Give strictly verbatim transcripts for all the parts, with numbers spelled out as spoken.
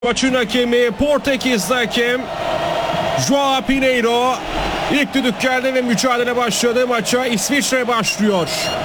Maçın hakemi Portekizli hakem João Pinheiro. İlk düdük geldi ve mücadele başladı. Maça İsviçre başlıyor.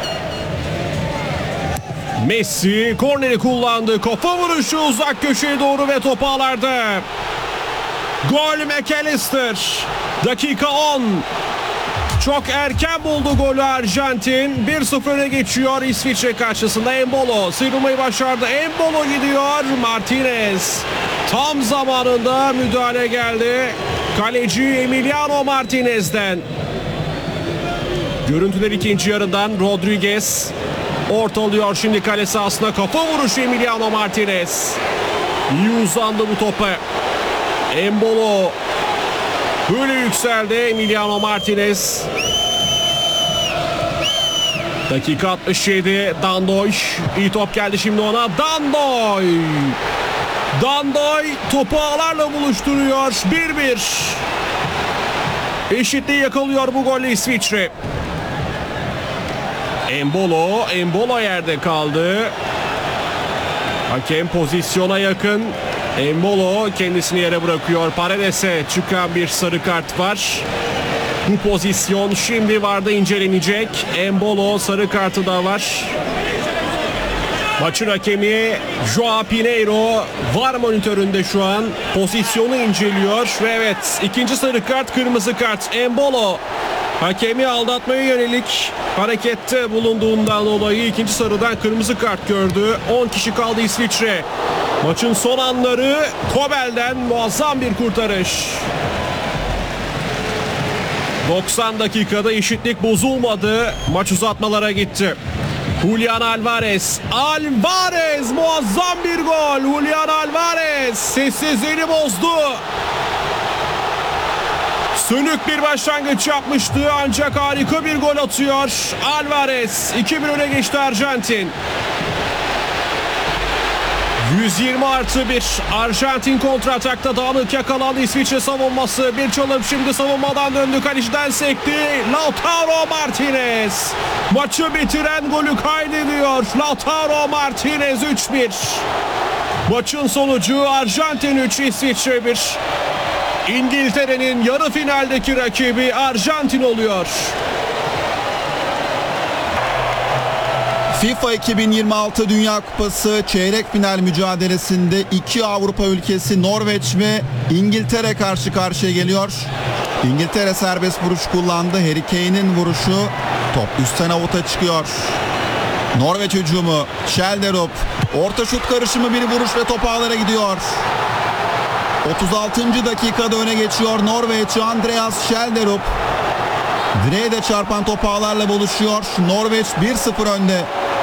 Messi korneri kullandı. Kafa vuruşu uzak köşeye doğru ve top ağlarda. Gol McAllister. Dakika on. Çok erken buldu golü Arjantin. bir sıfır öne geçiyor İsviçre karşısında. Embolo sıyrılmayı başardı. Embolo gidiyor. Martinez. Tam zamanında müdahale geldi. Kaleci Emiliano Martinez'den. Görüntüler ikinci yarıdan. Rodriguez ortalıyor şimdi kale sahasına. Kafa vuruşu Emiliano Martinez. İyi uzandı bu topa. Embolo böyle yükseldi Emiliano Martinez. Dakika altmış yedi. Dandoy. İyi top geldi şimdi ona. Dandoy. Dandoy topu ağlarla buluşturuyor. bir bir. Eşitliği yakalıyor bu golle İsviçre. Embolo. Embolo yerde kaldı. Hakem pozisyona yakın. Embolo kendisini yere bırakıyor. Paredes'e çıkan bir sarı kart var. Bu pozisyon şimdi VAR'da incelenecek. Embolo sarı kartı da var. Maçın hakemi João Pinheiro VAR monitöründe şu an pozisyonu inceliyor. Ve evet, ikinci sarı kart, kırmızı kart. Embolo hakemi aldatmaya yönelik harekette bulunduğundan dolayı ikinci sarıdan kırmızı kart gördü. on kişi kaldı İsviçre. Maçın son anları, Kobel'den muazzam bir kurtarış. doksan dakikada eşitlik bozulmadı. Maç uzatmalara gitti. Julian Alvarez. Alvarez muazzam bir gol. Julian Alvarez sessizliğini bozdu. Sönük bir başlangıç yapmıştı ancak harika bir gol atıyor. Alvarez iki bir öne geçti Arjantin. yüz yirmi artı bir. Arjantin kontratakta dağınık yakalandı İsviçre savunması. Bir çalım şimdi savunmadan döndü. Kaleciden sekti. Lautaro Martinez. Maçı bitiren golü kaydediyor. Lautaro Martinez üç bir. Maçın sonucu Arjantin üç, İsviçre bir. İngiltere'nin yarı finaldeki rakibi Arjantin oluyor. FIFA iki bin yirmi altı Dünya Kupası çeyrek final mücadelesinde iki Avrupa ülkesi Norveç ve İngiltere karşı karşıya geliyor. İngiltere serbest vuruş kullandı. Harry Kane'in vuruşu, top üstten avuta çıkıyor. Norveç hücumu, Schelderup, orta şut karışımı bir vuruş ve top ağlara gidiyor. otuz altıncı dakikada öne geçiyor Norveç. Andreas Schelderup direğe de çarpan top ağlarla buluşuyor. Norveç bir sıfır önde.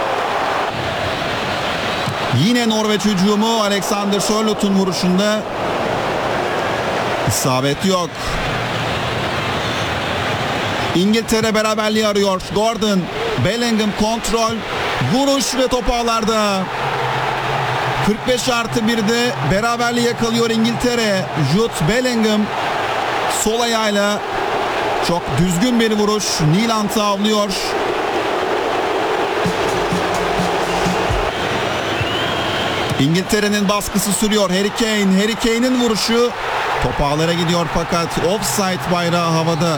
Yine Norveç hücumu, Alexander Sørloth'un vuruşunda isabet yok. İngiltere beraberliği arıyor. Gordon, Bellingham kontrol, vuruş ve top ağlarda. kırk beş artı birde beraberliği yakalıyor İngiltere. Jude Bellingham sol ayağıyla çok düzgün bir vuruş. Nyland'ı avlıyor. İngiltere'nin baskısı sürüyor. Harry Kane. Harry Kane'in vuruşu top ağlara gidiyor fakat offside bayrağı havada.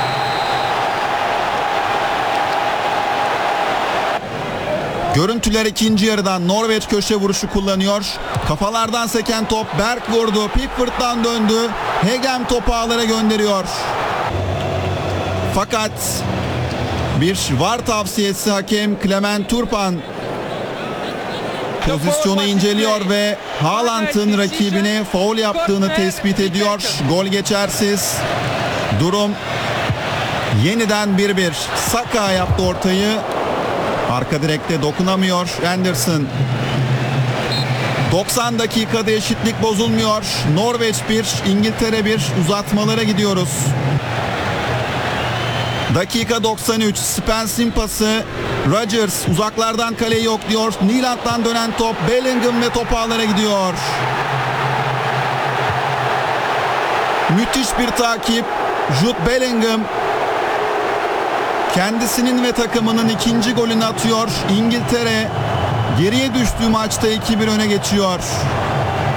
Görüntüler ikinci yarıdan. Norveç köşe vuruşu kullanıyor. Kafalardan seken top. Berg vurdu. Pickford'dan döndü. Hegem topu ağlara gönderiyor. Fakat bir VAR tavsiyesi, hakem Clement Turpan pozisyonu inceliyor ve Haaland'ın rakibine faul yaptığını tespit ediyor. Gol geçersiz. Durum yeniden bir bir. Saka yaptı ortayı. Arka direkte dokunamıyor Anderson. doksan dakikada eşitlik bozulmuyor. Norveç bir, İngiltere bir. Uzatmalara gidiyoruz. Dakika doksan üç. Spence'in pası. Rodgers uzaklardan kaleyi yokluyor. Nyland'dan dönen top. Bellingham ve top ağlara gidiyor. Müthiş bir takip. Jude Bellingham kendisinin ve takımının ikinci golünü atıyor. İngiltere geriye düştüğü maçta iki bir öne geçiyor.